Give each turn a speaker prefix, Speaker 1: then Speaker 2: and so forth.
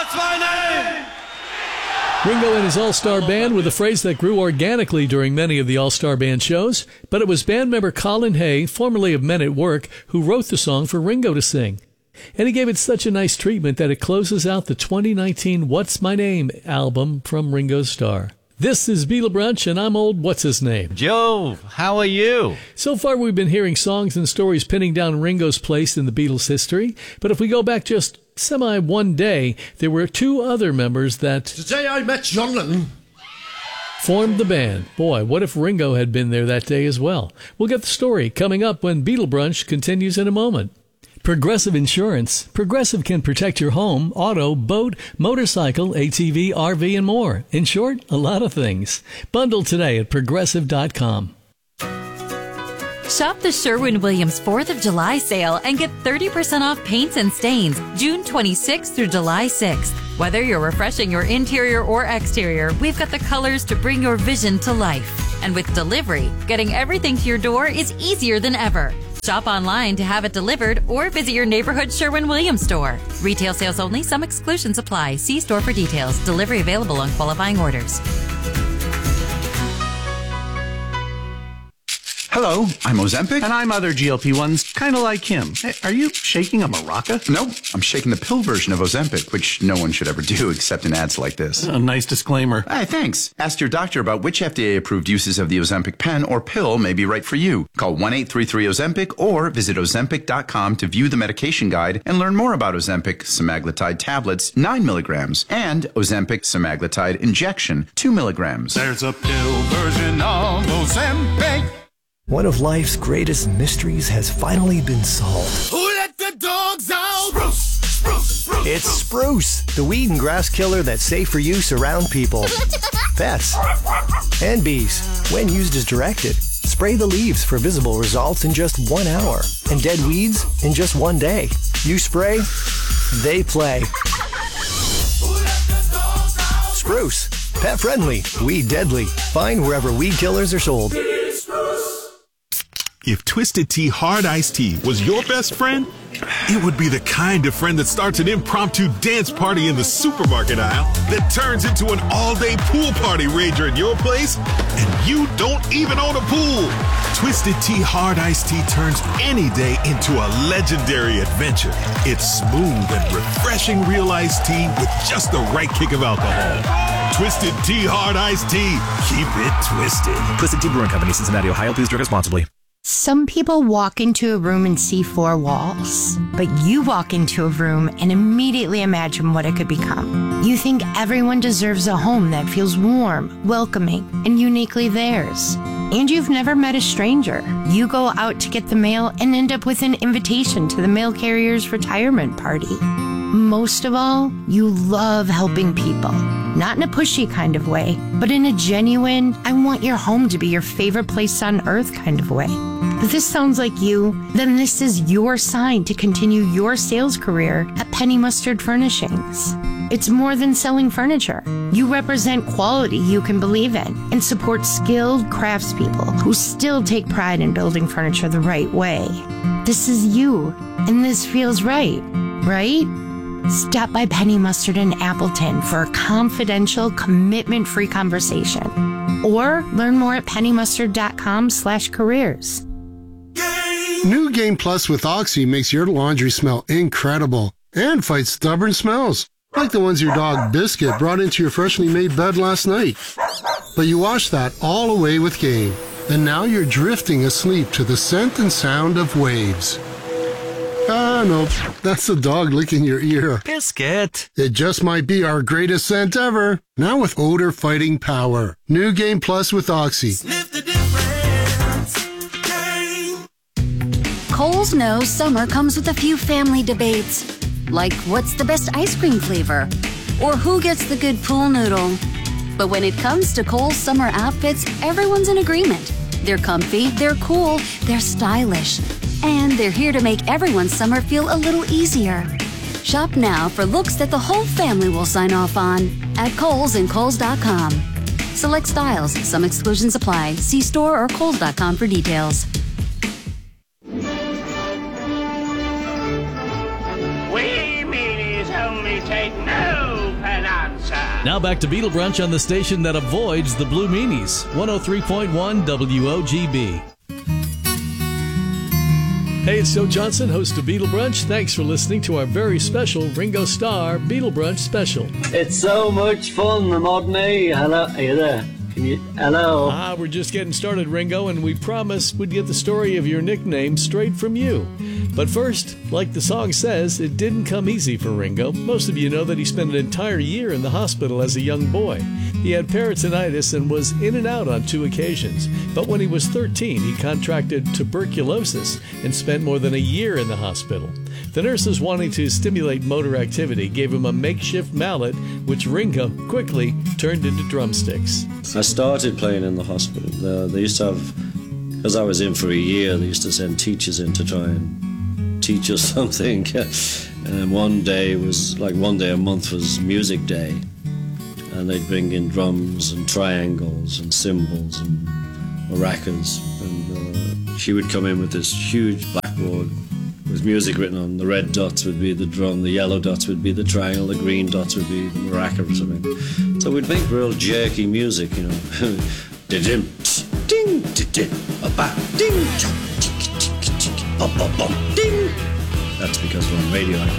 Speaker 1: What's my name?
Speaker 2: Ringo and his All-Star Band with a phrase that grew organically during many of the All-Star Band shows, but it was band member Colin Hay, formerly of Men at Work, who wrote the song for Ringo to sing. And he gave it such a nice treatment that it closes out the 2019 What's My Name album from Ringo's Starr. This is Beatle Brunch, and I'm old What's-His-Name.
Speaker 1: Joe, how are you?
Speaker 2: So far, we've been hearing songs and stories pinning down Ringo's place in the Beatles' history. But if we go back just one day, there were two other members that...
Speaker 3: Today I met John Lennon.
Speaker 2: ...formed the band. Boy, what if Ringo had been there that day as well? We'll get the story coming up when Beatle Brunch continues in a moment. Progressive Insurance. Progressive can protect your home, auto, boat, motorcycle, ATV, RV, and more. In short, a lot of things. Bundle today at Progressive.com.
Speaker 4: Shop the Sherwin-Williams 4th of July sale and get 30% off paints and stains June 26th through July 6th. Whether you're refreshing your interior or exterior, we've got the colors to bring your vision to life. And with delivery, getting everything to your door is easier than ever. Shop online to have it delivered or visit your neighborhood Sherwin-Williams store. Retail sales only. Some exclusions apply. See store for details. Delivery available on qualifying orders.
Speaker 5: Hello, I'm Ozempic.
Speaker 6: And I'm other GLP-1s, kind of like him. Hey, are you shaking a maraca?
Speaker 5: No, I'm shaking the pill version of Ozempic, which no one should ever do except in ads like this.
Speaker 6: A nice disclaimer.
Speaker 5: Hey, thanks. Ask your doctor about which FDA-approved uses of the Ozempic pen or pill may be right for you. Call 1-833-OZEMPIC or visit Ozempic.com to view the medication guide and learn more about Ozempic semaglutide tablets, 9 milligrams, and Ozempic semaglutide injection, 2 milligrams.
Speaker 7: There's a pill version of Ozempic.
Speaker 8: One of life's greatest mysteries has finally been solved.
Speaker 7: Who let the dogs out? Spruce, spruce, spruce.
Speaker 8: It's Spruce, the weed and grass killer that's safe for use around people, pets, and bees. When used as directed, spray the leaves for visible results in just 1 hour, and dead weeds in just 1 day. You spray, they play. Spruce, pet friendly, weed deadly. Find wherever weed killers are sold.
Speaker 9: If Twisted Tea Hard Iced Tea was your best friend, it would be the kind of friend that starts an impromptu dance party in the supermarket aisle that turns into an all-day pool party rager at your place, and you don't even own a pool. Twisted Tea Hard Iced Tea turns any day into a legendary adventure. It's smooth and refreshing real iced tea with just the right kick of alcohol. Twisted Tea Hard Iced Tea. Keep it twisted.
Speaker 10: Twisted Tea Brewing Company, Cincinnati, Ohio. Please drink responsibly.
Speaker 11: Some people walk into a room and see 4 walls, but you walk into a room and immediately imagine what it could become. You think everyone deserves a home that feels warm, welcoming, and uniquely theirs. And you've never met a stranger. You go out to get the mail and end up with an invitation to the mail carrier's retirement party. Most of all, you love helping people. Not in a pushy kind of way, but in a genuine, I want your home to be your favorite place on earth kind of way. If this sounds like you, then this is your sign to continue your sales career at Penny Mustard Furnishings. It's more than selling furniture. You represent quality you can believe in and support skilled craftspeople who still take pride in building furniture the right way. This is you, and this feels right, right? Stop by Penny Mustard in Appleton for a confidential, commitment-free conversation. Or learn more at pennymustard.com/careers.
Speaker 3: New Game Plus with Oxy makes your laundry smell incredible and fights stubborn smells, like the ones your dog Biscuit brought into your freshly made bed last night. But you wash that all away with Game, and now you're drifting asleep to the scent and sound of waves. No, that's the dog licking your ear.
Speaker 10: Biscuit.
Speaker 3: It just might be our greatest scent ever. Now with odor fighting power. New Game Plus with Oxy.
Speaker 7: Sniff the difference. Game.
Speaker 12: Kohl's knows summer comes with a few family debates. Like, what's the best ice cream flavor? Or who gets the good pool noodle? But when it comes to Kohl's summer outfits, everyone's in agreement. They're comfy, they're cool, they're stylish. And they're here to make everyone's summer feel a little easier. Shop now for looks that the whole family will sign off on at Kohl's and Kohls.com. Select styles. Some exclusions apply. See store or Kohls.com for details.
Speaker 13: We mean boys only take no for an answer.
Speaker 2: Now back to Beetle Brunch on the station that avoids the Blue Meanies, 103.1 WOGB. Hey, it's Joe Johnson, host of Beetle Brunch. Thanks for listening to our very special Ringo Starr Beetle Brunch special.
Speaker 14: It's so much fun, Ramodney. Hello, are you there? Hello.
Speaker 2: We're just getting started, Ringo, and we promised we'd get the story of your nickname straight from you. But first, like the song says, it didn't come easy for Ringo. Most of you know that he spent an entire year in the hospital as a young boy. He had peritonitis and was in and out on 2 occasions. But when he was 13, he contracted tuberculosis and spent more than a year in the hospital. The nurses, wanting to stimulate motor activity, gave him a makeshift mallet, which Ringo quickly turned into drumsticks.
Speaker 15: I started playing in the hospital. They used to have, because I was in for a year, they used to send teachers in to try and teach us something. And one day a month was music day. And they'd bring in drums and triangles and cymbals and maracas. And she would come in with this huge blackboard with music written on. The red dots would be the drum, the yellow dots would be the triangle, the green dots would be the maraca or something. So we'd make real jerky music, you know. Ding, ding, ding, ding, ding. That's because we're on radio.